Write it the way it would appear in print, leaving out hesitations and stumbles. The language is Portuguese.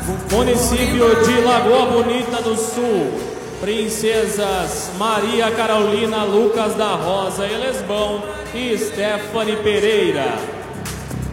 Município de Lagoa Bonita do Sul, princesas Maria Carolina Lucas da Rosa Elesbão e Stephanie Pereira.